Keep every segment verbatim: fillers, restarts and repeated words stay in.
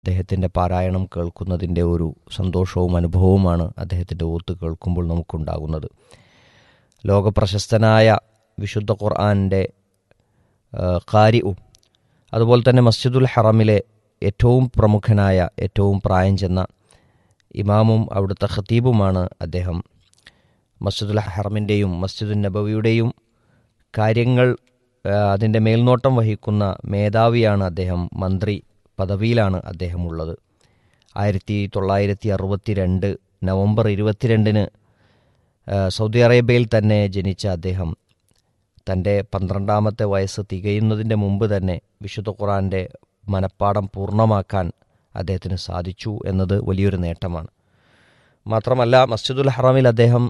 അദ്ദേഹത്തിൻ്റെ പാരായണം കേൾക്കുന്നതിൻ്റെ ഒരു സന്തോഷവും അനുഭവവുമാണ് അദ്ദേഹത്തിൻ്റെ ഓത്ത് കേൾക്കുമ്പോൾ നമുക്കുണ്ടാകുന്നത്. ലോകപ്രശസ്തനായ വിശുദ്ധ ഖുർആൻ്റെ ഖാരിഉം അതുപോലെ തന്നെ മസ്ജിദുൽ ഹറമിലെ ഏറ്റവും പ്രമുഖനായ ഏറ്റവും പ്രായം ചെന്ന ഇമാമും അവിടുത്തെ ഖതീബുമാണ് അദ്ദേഹം. മസ്ജിദുൽ ഹറമിൻ്റെയും മസ്ജിദുൻ നബവിയുടെയും കാര്യങ്ങൾ അതിൻ്റെ മേൽനോട്ടം വഹിക്കുന്ന മേധാവിയാണ് അദ്ദേഹം. മന്ത്രി പദവിയിലാണ് അദ്ദേഹം ഉള്ളത്. ആയിരത്തി തൊള്ളായിരത്തി അറുപത്തി രണ്ട് നവംബർ ഇരുപത്തിരണ്ടിന് സൗദി അറേബ്യയിൽ തന്നെ ജനിച്ച അദ്ദേഹം തൻ്റെ പന്ത്രണ്ടാമത്തെ വയസ്സ് തികയുന്നതിൻ്റെ മുമ്പ് തന്നെ വിശുദ്ധ ഖുർആൻ്റെ മനപ്പാഠം പൂർണ്ണമാക്കാൻ അദ്ദേഹത്തിന് സാധിച്ചു എന്നത് വലിയൊരു നേട്ടമാണ്. മാത്രമല്ല, മസ്ജിദുൽ ഹറമിൽ അദ്ദേഹം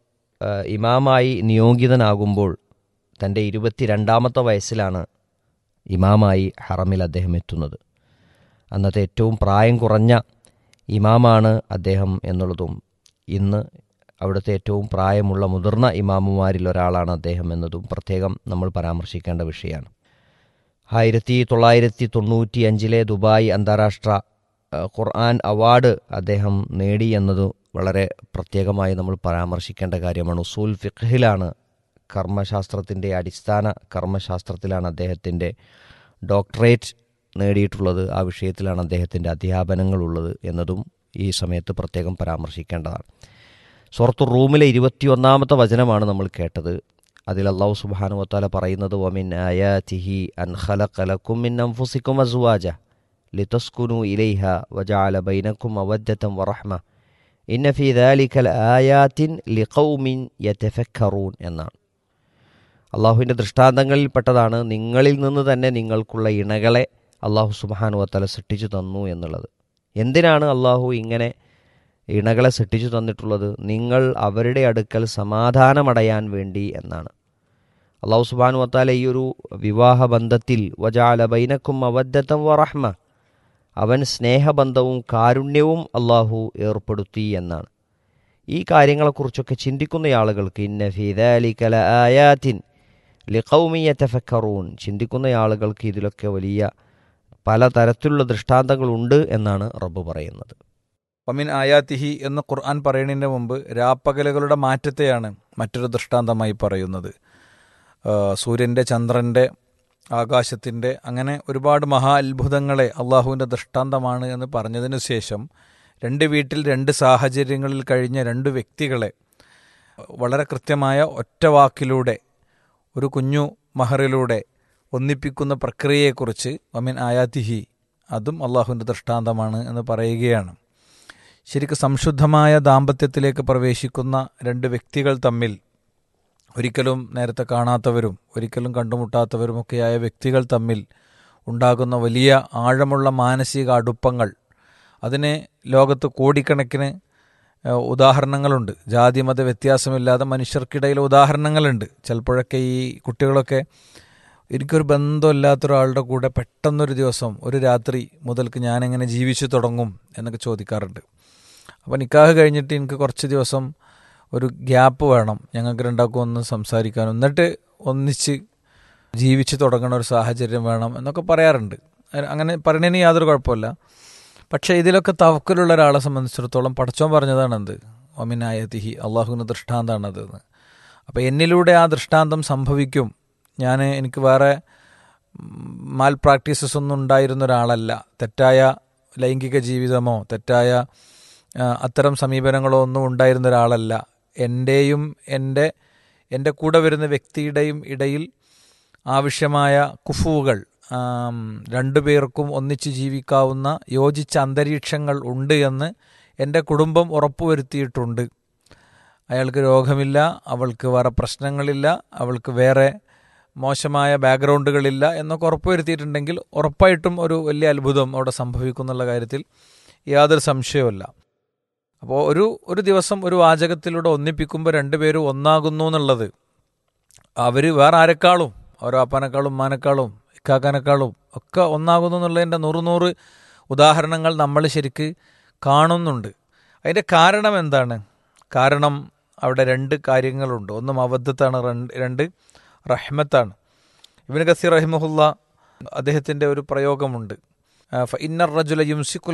ഇമാമായി നിയോഗിതനാകുമ്പോൾ തൻ്റെ ഇരുപത്തിരണ്ടാമത്തെ വയസ്സിലാണ് ഇമാമായി ഹറമിൽ അദ്ദേഹം എത്തുന്നത്. അന്നത്തെ ഏറ്റവും പ്രായം കുറഞ്ഞ ഇമാമാണ് അദ്ദേഹം എന്നുള്ളതും ഇന്ന് അവിടുത്തെ ഏറ്റവും പ്രായമുള്ള മുതിർന്ന ഇമാമുമാരിൽ ഒരാളാണ് അദ്ദേഹം എന്നതും പ്രത്യേകം നമ്മൾ പരാമർശിക്കേണ്ട വിഷയമാണ്. ആയിരത്തി തൊള്ളായിരത്തി തൊണ്ണൂറ്റി അഞ്ചിലെ ദുബായ് അന്താരാഷ്ട്ര ഖുർആൻ അവാർഡ് അദ്ദേഹം നേടി എന്നത് വളരെ പ്രത്യേകമായി നമ്മൾ പരാമർശിക്കേണ്ട കാര്യമാണ്. ഉസൂൽ ഫിഖ്ഹിലാണ്, കർമ്മശാസ്ത്രത്തിൻ്റെ അടിസ്ഥാന കർമ്മശാസ്ത്രത്തിലാണ് അദ്ദേഹത്തിൻ്റെ ഡോക്ടറേറ്റ് നേടിയിട്ടുള്ളത്. ആ വിഷയത്തിലാണ് അദ്ദേഹത്തിൻ്റെ അധ്യാപനങ്ങളുള്ളത് എന്നതും ഈ സമയത്ത് പ്രത്യേകം പരാമർശിക്കേണ്ടതാണ്. സൂറത്തുർ റൂമിലെ ഇരുപത്തിയൊന്നാമത്തെ വചനമാണ് നമ്മൾ കേട്ടത്. അതിൽ അല്ലാഹു സുബ്ഹാനഹു വതആല പറയുന്നത്, വമിൻ ആയാതിഹി അൻ ഖലഖ ലക്കും മിൻ അൻഫുസികും അസ്വാജ ലിതസ്കുനു ഇലൈഹ വജഅല ബൈനക്കും മവദ്ദതൻ വറഹ്മ ഇന്ന ഫീ ദാലിക ലആയാതിൻ ലിഖൗമിൻ യതഫക്കറൂൻ എന്നാണ്. അള്ളാഹുവിൻ്റെ ദൃഷ്ടാന്തങ്ങളിൽപ്പെട്ടതാണ് നിങ്ങളിൽ നിന്ന് തന്നെ നിങ്ങൾക്കുള്ള ഇണകളെ അള്ളാഹു സുബ്ഹാനഹു വതആല സൃഷ്ടിച്ചു തന്നു എന്നുള്ളത്. എന്തിനാണ് അള്ളാഹു ഇങ്ങനെ ഇണകളെ സൃഷ്ടിച്ചു തന്നിട്ടുള്ളത്? നിങ്ങൾ അവരുടെ അടുക്കൽ സമാധാനമടയാൻ വേണ്ടി എന്നാണ്. അള്ളാഹു സുബ്ഹാനഹു വതആല ഈ ഒരു വിവാഹബന്ധത്തിൽ വജഅല ബൈനക്കും മവദ്ദതൻ വറഹ്മ, അവൻ സ്നേഹബന്ധവും കാരുണ്യവും അള്ളാഹു ഏർപ്പെടുത്തി എന്നാണ്. ഈ കാര്യങ്ങളെക്കുറിച്ചൊക്കെ ചിന്തിക്കുന്ന ആളുകൾക്ക് ഇന്ന ഫീ ദാലിക ലആയാതിൻ ലിഖൗമി യതഫക്കറൂൻ, ചിന്തിക്കുന്ന ആളുകൾക്ക് ഇതിലൊക്കെ വലിയ പലതരത്തിലുള്ള ദൃഷ്ടാന്തങ്ങളുണ്ട് എന്നാണ് റബ്ബ് പറയുന്നത്. വമിൻ ആയാത്തിഹി എന്ന് ഖുർആൻ പറയുന്നതിന് മുമ്പ് രാപ്പകലുകളുടെ മാറ്റത്തെയാണ് മറ്റൊരു ദൃഷ്ടാന്തമായി പറയുന്നത്. സൂര്യൻ്റെ, ചന്ദ്രൻ്റെ, ആകാശത്തിൻ്റെ, അങ്ങനെ ഒരുപാട് മഹാ അത്ഭുതങ്ങളെ അള്ളാഹുവിൻ്റെ ദൃഷ്ടാന്തമാണ് എന്ന് പറഞ്ഞതിനു ശേഷം രണ്ട് വീട്ടിൽ രണ്ട് സാഹചര്യങ്ങളിൽ കഴിഞ്ഞ രണ്ട് വ്യക്തികളെ വളരെ കൃത്യമായ ഒറ്റ വാക്കിലൂടെ ഒരു കുഞ്ഞു മഹറിലൂടെ ഒന്നിപ്പിക്കുന്ന പ്രക്രിയയെക്കുറിച്ച് വമിൻ ആയാത്തിഹി, അതും അള്ളാഹുവിൻ്റെ ദൃഷ്ടാന്തമാണ് എന്ന് പറയുകയാണ്. ശരിക്കും സംശുദ്ധമായ ദാമ്പത്യത്തിലേക്ക് പ്രവേശിക്കുന്ന രണ്ട് വ്യക്തികൾ തമ്മിൽ, ഒരിക്കലും നേരത്തെ കാണാത്തവരും ഒരിക്കലും കണ്ടുമുട്ടാത്തവരുമൊക്കെയായ വ്യക്തികൾ തമ്മിൽ ഉണ്ടാകുന്ന വലിയ ആഴമുള്ള മാനസിക അടുപ്പങ്ങൾ, അതിന് ലോകത്ത് കോടിക്കണക്കിന് ഉദാഹരണങ്ങളുണ്ട്. ജാതി മത വ്യത്യാസമില്ലാതെ മനുഷ്യർക്കിടയിൽ ഉദാഹരണങ്ങളുണ്ട്. ചിലപ്പോഴൊക്കെ ഈ കുട്ടികളൊക്കെ എനിക്കൊരു ബന്ധമില്ലാത്തൊരാളുടെ കൂടെ പെട്ടെന്നൊരു ദിവസം ഒരു രാത്രി മുതൽക്ക് ഞാനെങ്ങനെ ജീവിച്ചു തുടങ്ങും എന്നൊക്കെ ചോദിക്കാറുണ്ട്. അപ്പോൾ നിക്കാഹ് കഴിഞ്ഞിട്ട് എനിക്ക് കുറച്ച് ദിവസം ഒരു ഗ്യാപ്പ് വേണം, ഞങ്ങൾക്ക് രണ്ടാൾക്കും ഒന്ന് സംസാരിക്കാനും എന്നിട്ട് ഒന്നിച്ച് ജീവിച്ച് തുടങ്ങണ ഒരു സാഹചര്യം വേണം എന്നൊക്കെ പറയാറുണ്ട്. അങ്ങനെ പറയുന്നതിന് യാതൊരു കുഴപ്പമില്ല. പക്ഷേ ഇതിലൊക്കെ തവക്കലുള്ള ഒരാളെ സംബന്ധിച്ചിടത്തോളം പടച്ചോൻ പറഞ്ഞതാണ് എന്ത്, വമിൻ ആയതിഹി, അള്ളാഹുവിൻ്റെ ദൃഷ്ടാന്തമാണത് എന്ന്. അപ്പോൾ എന്നിലൂടെ ആ ദൃഷ്ടാന്തം സംഭവിക്കും. ഞാൻ എനിക്ക് വേറെ മാൽ പ്രാക്ടീസസ് ഒന്നും ഉണ്ടായിരുന്ന ഒരാളല്ല, തെറ്റായ ലൈംഗിക ജീവിതമോ തെറ്റായ അത്തരം സമീപനങ്ങളോ ഒന്നും ഉണ്ടായിരുന്ന ഒരാളല്ല. എൻ്റെയും എൻ്റെ എൻ്റെ കൂടെ വരുന്ന വ്യക്തിയുടെയും ഇടയിൽ ആവശ്യമായ കുഫുകൾ, രണ്ടു പേർക്കും ഒന്നിച്ച് ജീവിക്കാവുന്ന യോജിച്ച അന്തരീക്ഷങ്ങൾ ഉണ്ട് എന്ന് എൻ്റെ കുടുംബം ഉറപ്പുവരുത്തിയിട്ടുണ്ട്. അയാൾക്ക് രോഗമില്ല, അവൾക്ക് വേറെ പ്രശ്നങ്ങളില്ല, അവൾക്ക് വേറെ മോശമായ ബാക്ക്ഗ്രൗണ്ടുകളില്ല എന്നൊക്കെ ഉറപ്പുവരുത്തിയിട്ടുണ്ടെങ്കിൽ ഉറപ്പായിട്ടും ഒരു വലിയ അത്ഭുതം അവിടെ സംഭവിക്കുന്നുള്ള കാര്യത്തിൽ യാതൊരു സംശയവുമില്ല. അപ്പോൾ ഒരു ഒരു ദിവസം ഒരു വാചകത്തിലൂടെ ഒന്നിപ്പിക്കുമ്പോൾ രണ്ടുപേരും ഒന്നാകുന്നു എന്നുള്ളത് അവർ വേറെ ആരെക്കാളും, ഓരോ അപ്പനേക്കാളും ഉമ്മാനേക്കാളും ഇക്കാക്കാനേക്കാളും ഒക്കെ ഒന്നാകുന്നു എന്നുള്ളതിൻ്റെ നൂറ് നൂറ് ഉദാഹരണങ്ങൾ നമ്മൾ ശരിക്ക് കാണുന്നുണ്ട്. അതിൻ്റെ കാരണം എന്താണ്? കാരണം അവിടെ രണ്ട് കാര്യങ്ങളുണ്ട്. ഒന്ന് മവദ്ദത്താണ്, രണ്ട് റഹ്മത്താണ്. ഇബ്നു കസീർ റഹിമഹുല്ല അദ്ദേഹത്തിൻ്റെ ഒരു പ്രയോഗമുണ്ട്. ഫഇന്നർ റജുല യുംസിക്കുൽ